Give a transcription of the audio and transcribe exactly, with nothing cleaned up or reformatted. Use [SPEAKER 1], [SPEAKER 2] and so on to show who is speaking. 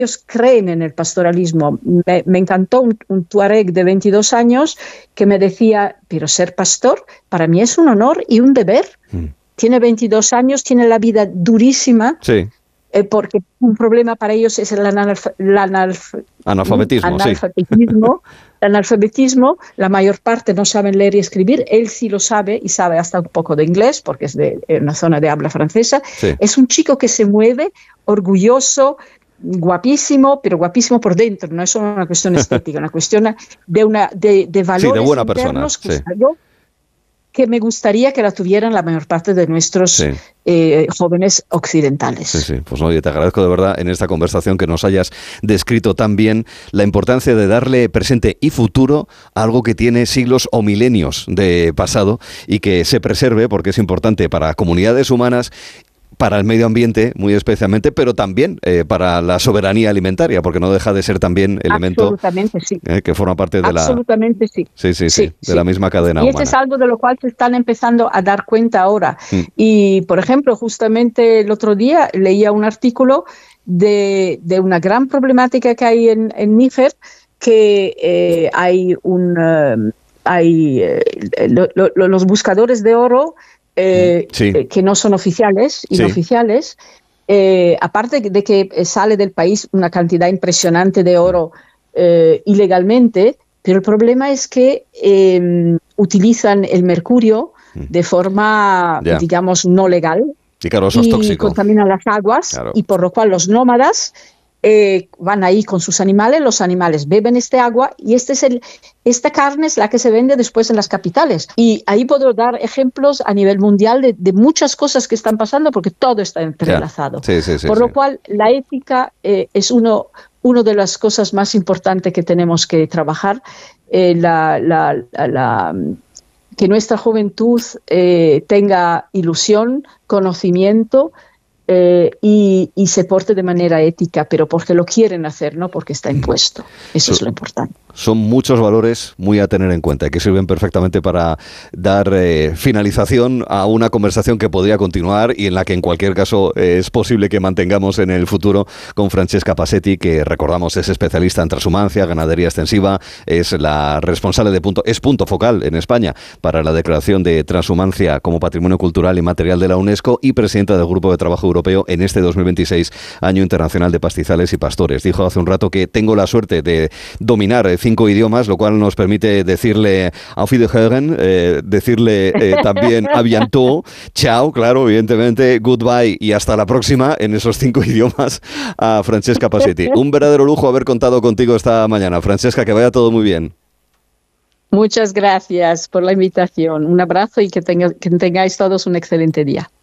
[SPEAKER 1] ellos creen en el pastoralismo. Me, me encantó un, un tuareg de veintidós años que me decía, pero ser pastor para mí es un honor y un deber. Mm. Tiene veintidós años, tiene la vida durísima.
[SPEAKER 2] Sí.
[SPEAKER 1] Eh, porque un problema para ellos es el analf el analf
[SPEAKER 2] analfabetismo.
[SPEAKER 1] analfabetismo,
[SPEAKER 2] Sí.
[SPEAKER 1] el analfabetismo. La mayor parte no saben leer y escribir. Él sí lo sabe y sabe hasta un poco de inglés porque es de una zona de habla francesa.
[SPEAKER 2] Sí.
[SPEAKER 1] Es un chico que se mueve, orgulloso, guapísimo, pero guapísimo por dentro. No es solo una cuestión estética, una cuestión de, una, de, de valores
[SPEAKER 2] sí, de buena
[SPEAKER 1] internos
[SPEAKER 2] persona.
[SPEAKER 1] que
[SPEAKER 2] Sí.
[SPEAKER 1] yo, que me gustaría que la tuvieran la mayor parte de nuestros
[SPEAKER 2] sí.
[SPEAKER 1] eh, jóvenes occidentales.
[SPEAKER 2] Sí, sí, pues oye, te agradezco de verdad en esta conversación que nos hayas descrito tan bien la importancia de darle presente y futuro a algo que tiene siglos o milenios de pasado y que se preserve porque es importante para comunidades humanas, para el medio ambiente muy especialmente, pero también eh, para la soberanía alimentaria, porque no deja de ser también elemento
[SPEAKER 1] Absolutamente, sí.
[SPEAKER 2] eh, que forma parte de
[SPEAKER 1] Absolutamente,
[SPEAKER 2] la
[SPEAKER 1] sí.
[SPEAKER 2] sí, sí, sí,
[SPEAKER 1] sí,
[SPEAKER 2] de
[SPEAKER 1] sí.
[SPEAKER 2] la misma cadena
[SPEAKER 1] y
[SPEAKER 2] humana.
[SPEAKER 1] Y eso es algo de lo cual se están empezando a dar cuenta ahora. Mm. Y, por ejemplo, justamente el otro día leía un artículo de, de una gran problemática que hay en, en Níger, que eh, hay un uh, hay eh, lo, lo, los buscadores de oro Eh,
[SPEAKER 2] sí.
[SPEAKER 1] eh, que no son oficiales,
[SPEAKER 2] sí.
[SPEAKER 1] inoficiales, eh, aparte de que sale del país una cantidad impresionante de oro eh, ilegalmente, pero el problema es que eh, utilizan el mercurio de forma, yeah. digamos, no legal
[SPEAKER 2] y, claro, eso es tóxico.
[SPEAKER 1] Contaminan las aguas,
[SPEAKER 2] claro.
[SPEAKER 1] y por lo cual los nómadas Eh, van ahí con sus animales, los animales beben este agua y este es el, esta carne es la que se vende después en las capitales. Y ahí puedo dar ejemplos a nivel mundial de, de muchas cosas que están pasando porque todo está entrelazado.
[SPEAKER 2] Sí, sí, sí,
[SPEAKER 1] Por
[SPEAKER 2] sí.
[SPEAKER 1] lo cual la ética eh, es uno, uno de las cosas más importantes que tenemos que trabajar. Eh, la, la, la, la, que nuestra juventud eh, tenga ilusión, conocimiento, Eh, y, y se porte de manera ética, pero porque lo quieren hacer, no porque está impuesto. Eso so, es lo importante.
[SPEAKER 2] Son muchos valores muy a tener en cuenta y que sirven perfectamente para dar eh, finalización a una conversación que podría continuar y en la que en cualquier caso eh, es posible que mantengamos en el futuro con Francesca Passetti, que recordamos es especialista en transhumancia, ganadería extensiva, es la responsable de punto, es punto focal en España para la declaración de transhumancia como patrimonio cultural y material de la UNESCO y presidenta del Grupo de Trabajo Europeo en este dos mil veintiséis, Año Internacional de Pastizales y Pastores. Dijo hace un rato que tengo la suerte de dominar cinco idiomas, lo cual nos permite decirle auf Wiederhören, eh, decirle eh, también a bientôt, chao, claro, evidentemente, goodbye y hasta la próxima en esos cinco idiomas a Francesca Passetti. Un verdadero lujo haber contado contigo esta mañana. Francesca, que vaya todo muy bien.
[SPEAKER 1] Muchas gracias por la invitación. Un abrazo y que, tenga, que tengáis todos un excelente día.